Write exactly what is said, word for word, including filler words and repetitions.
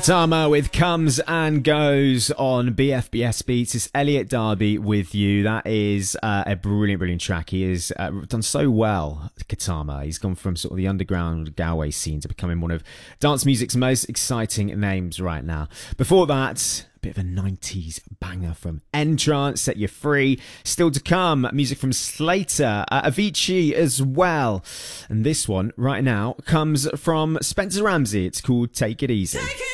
Katama with Comes and Goes on B F B S Beats. It's Elliot Darby with you. That is uh, a brilliant, brilliant track. He has uh, done so well, Katama. He's gone from sort of the underground Galway scene to becoming one of dance music's most exciting names right now. Before that, a bit of a nineties banger from N-Trance, Set You Free. Still to come, music from Slater, uh, Avicii as well. And this one right now comes from Spencer Ramsey. It's called Take It Easy. Take it